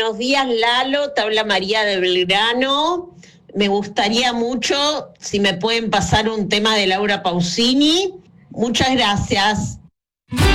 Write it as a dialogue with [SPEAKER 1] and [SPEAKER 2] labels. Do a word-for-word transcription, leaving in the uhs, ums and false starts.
[SPEAKER 1] buenos días, Lalo, te habla María de Belgrano. Me gustaría mucho si me pueden pasar un tema de Laura Pausini. Muchas gracias.